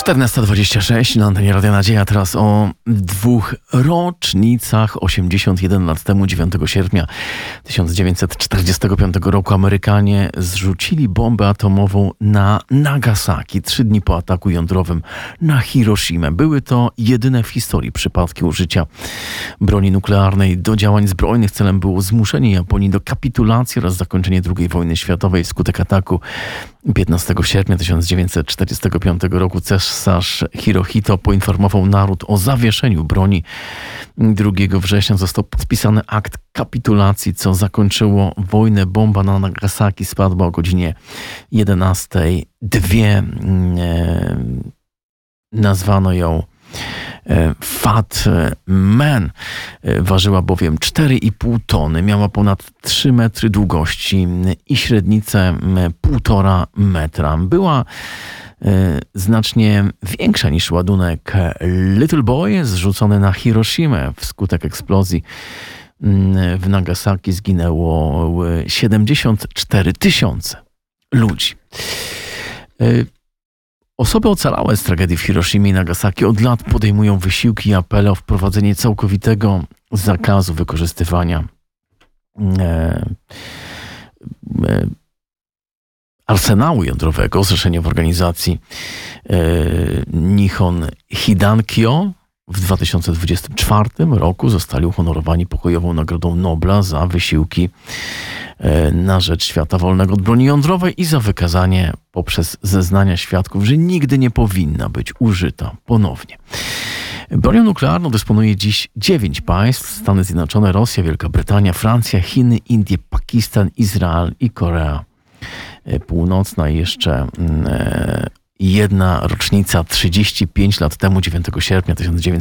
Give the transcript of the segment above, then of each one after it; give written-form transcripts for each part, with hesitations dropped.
14:26 na antenie Radia Nadzieja. Teraz o dwóch rocznicach. 81 lat temu, 9 sierpnia 1945 roku, Amerykanie zrzucili bombę atomową na Nagasaki 3 dni po ataku jądrowym na Hiroshimę. Były to jedyne w historii przypadki użycia broni nuklearnej do działań zbrojnych. Celem było zmuszenie Japonii do kapitulacji oraz zakończenie II wojny światowej. Wskutek ataku 15 sierpnia 1945 roku cesarz Hirohito poinformował naród o zawieszeniu broni. 2 września został podpisany akt kapitulacji, co zakończyło wojnę. Bomba na Nagasaki spadła o godzinie 11:02. Nazwano ją Fat Man. Ważyła bowiem 4,5 tony, miała ponad 3 metry długości i średnicę 1,5 metra. Była znacznie większa niż ładunek Little Boy zrzucony na Hiroshimę. Wskutek eksplozji w Nagasaki zginęło 74 000 ludzi. Osoby ocalałe z tragedii w Hiroshimie i Nagasaki od lat podejmują wysiłki i apele o wprowadzenie całkowitego zakazu wykorzystywania arsenału jądrowego. Zrzeszenie w organizacji Nihon Hidankyo w 2024 roku zostali uhonorowani pokojową Nagrodą Nobla za wysiłki na rzecz świata wolnego od broni jądrowej i za wykazanie poprzez zeznania świadków, że nigdy nie powinna być użyta ponownie. Bronią nuklearną dysponuje dziś 9 państw: Stany Zjednoczone, Rosja, Wielka Brytania, Francja, Chiny, Indie, Pakistan, Izrael i Korea Północna. I jeszcze jedna rocznica. 35 lat temu, 9 sierpnia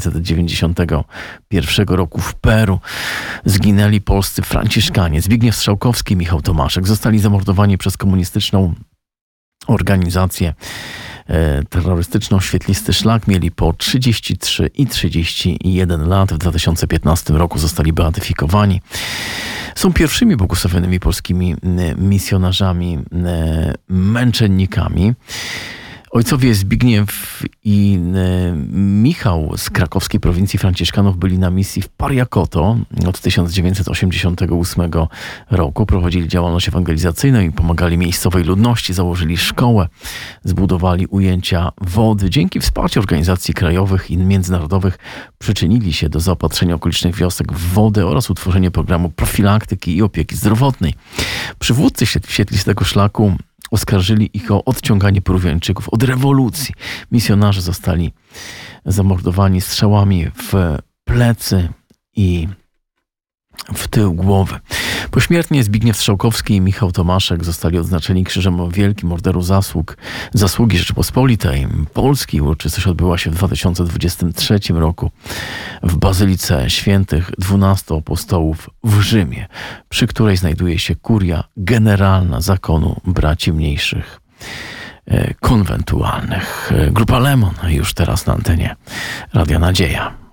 1991 roku w Peru zginęli polscy franciszkanie Zbigniew Strzałkowski i Michał Tomaszek. Zostali zamordowani przez komunistyczną organizację terrorystyczną Świetlisty Szlak. Mieli po 33 i 31 lat. W 2015 roku zostali beatyfikowani. Są pierwszymi błogosławionymi polskimi misjonarzami, męczennikami. Ojcowie Zbigniew i Michał z krakowskiej prowincji franciszkanów byli na misji w Pariakoto od 1988 roku. Prowadzili działalność ewangelizacyjną i pomagali miejscowej ludności. Założyli szkołę, zbudowali ujęcia wody. Dzięki wsparciu organizacji krajowych i międzynarodowych przyczynili się do zaopatrzenia okolicznych wiosek w wodę oraz utworzenia programu profilaktyki i opieki zdrowotnej. Przywódcy Świetlistego Szlaku oskarżyli ich o odciąganie Peruwiańczyków od rewolucji. Misjonarze zostali zamordowani strzałami w plecy i w tył głowy. Pośmiertnie Zbigniew Strzałkowski i Michał Tomaszek zostali odznaczeni Krzyżem Wielkim Orderu Zasługi Rzeczypospolitej Polskiej. Uroczystość odbyła się w 2023 roku w Bazylice Świętych 12 Apostołów w Rzymie, przy której znajduje się kuria generalna zakonu braci mniejszych konwentualnych. Grupa Lemon już teraz na antenie Radia Nadzieja.